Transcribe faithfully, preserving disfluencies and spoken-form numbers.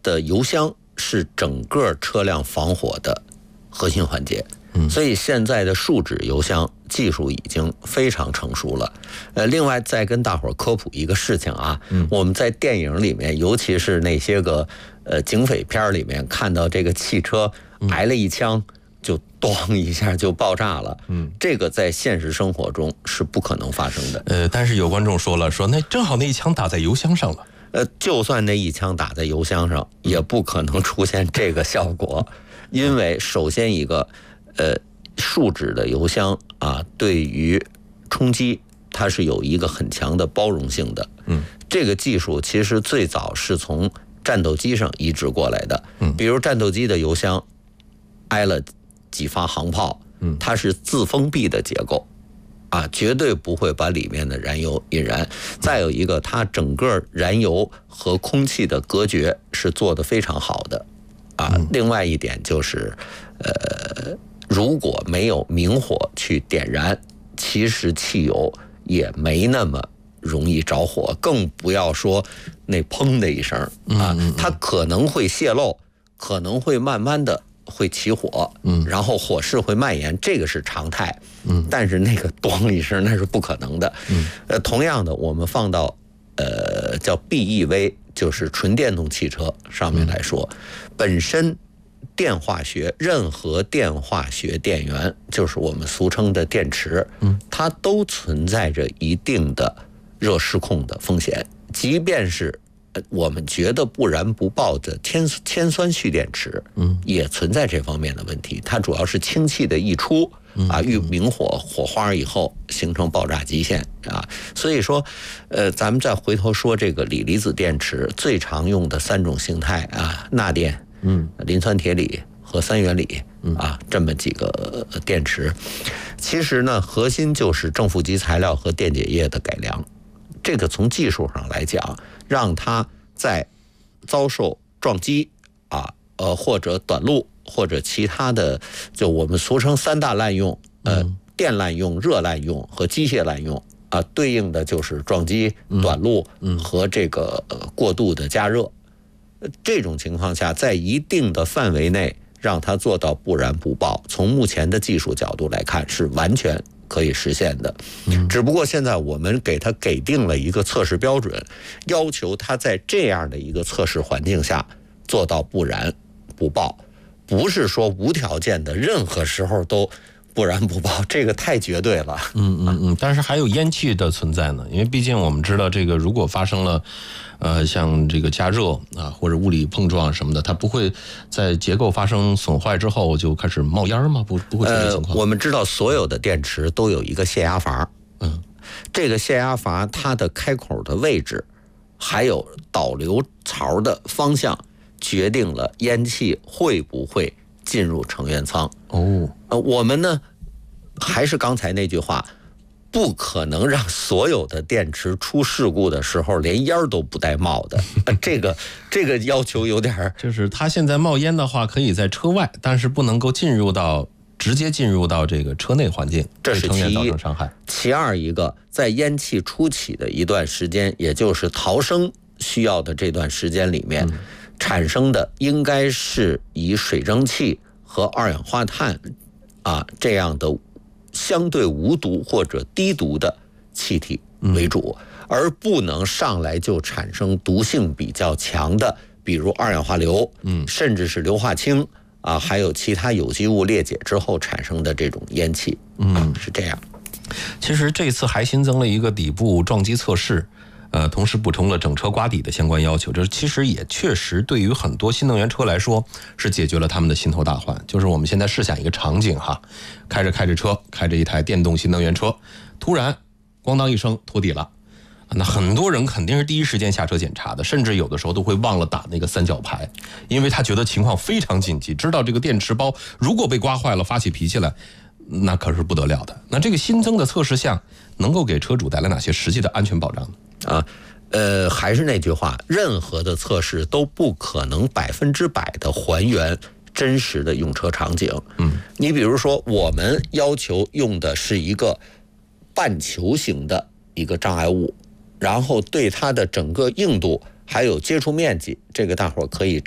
的油箱是整个车辆防火的核心环节。所以现在的树脂油箱技术已经非常成熟了。呃，另外再跟大伙儿科普一个事情啊，嗯、我们在电影里面，尤其是那些个呃警匪片里面，看到这个汽车挨了一枪就咣一下就爆炸了，嗯，这个在现实生活中是不可能发生的。 呃，但是有观众说了，说那正好那一枪打在油箱上了。 呃，就算那一枪打在油箱上，也不可能出现这个效果，因为首先一个。呃，树脂的油箱啊，对于冲击它是有一个很强的包容性的。嗯，这个技术其实最早是从战斗机上移植过来的。嗯，比如战斗机的油箱挨了几发航炮，嗯，它是自封闭的结构，啊，绝对不会把里面的燃油引燃。再有一个，它整个燃油和空气的隔绝是做得非常好的。啊，另外一点就是，呃。如果没有明火去点燃，其实汽油也没那么容易着火，更不要说那砰的一声啊，它可能会泄漏，可能会慢慢的会起火，然后火势会蔓延，这个是常态。但是那个咣一声那是不可能的。呃，同样的，我们放到呃叫 B E V， 就是纯电动汽车上面来说，本身。电化学，任何电化学电源，就是我们俗称的电池，它都存在着一定的热失控的风险。即便是我们觉得不燃不爆的铅铅酸蓄电池，也存在这方面的问题。它主要是氢气的溢出啊，遇明火火花以后形成爆炸极限啊。所以说，呃，咱们再回头说这个锂离子电池最常用的三种形态啊，钠电。嗯，磷酸铁锂和三元锂啊，这么几个电池，其实呢，核心就是正负极材料和电解液的改良。这个从技术上来讲，让它在遭受撞击啊，呃，或者短路或者其他的，就我们俗称三大滥用，呃，电滥用、热滥用和机械滥用啊，对应的就是撞击、短路和这个呃过度的加热。这种情况下，在一定的范围内让它做到不燃不爆，从目前的技术角度来看是完全可以实现的。只不过现在我们给它给定了一个测试标准，要求它在这样的一个测试环境下做到不燃不爆，不是说无条件的任何时候都不燃不爆，这个太绝对了。 嗯嗯嗯，但是还有烟气的存在呢，因为毕竟我们知道这个如果发生了呃，像这个加热啊，或者物理碰撞什么的，它不会在结构发生损坏之后就开始冒烟吗？不，不会出现情况。 呃，我们知道所有的电池都有一个泄压阀，嗯，这个泄压阀它的开口的位置，还有导流槽的方向，决定了烟气会不会进入成员舱。哦，呃，我们呢，还是刚才那句话。不可能让所有的电池出事故的时候连烟都不带冒的，这个这个要求有点， 就是它现在冒烟的话，可以在车外，但是不能够进入到直接进入到这个车内环境， 这是其一， 造成伤害。 其二一个，在烟气初起的一段时间，也就是逃生需要的这段时间里面，嗯、产生的应该是以水蒸气和二氧化碳啊这样的。相对无毒或者低毒的气体为主，而不能上来就产生毒性比较强的，比如二氧化硫，嗯，甚至是硫化氢啊，还有其他有机物裂解之后产生的这种烟气，嗯，是这样。 其实这次还新增了一个底部撞击测试。呃，同时补充了整车刮底的相关要求，这其实也确实对于很多新能源车来说是解决了他们的心头大患。就是我们现在试想一个场景哈，开着开着车，开着一台电动新能源车，突然咣当一声脱底了，那很多人肯定是第一时间下车检查的，甚至有的时候都会忘了打那个三角牌，因为他觉得情况非常紧急，知道这个电池包如果被刮坏了，发起脾气来，那可是不得了的。那这个新增的测试项能够给车主带来哪些实际的安全保障呢？ 啊，呃，还是那句话，任何的测试都不可能百分之百的还原真实的用车场景。嗯，你比如说，我们要求用的是一个半球形的一个障碍物，然后对它的整个硬度还有接触面积，这个大伙儿可以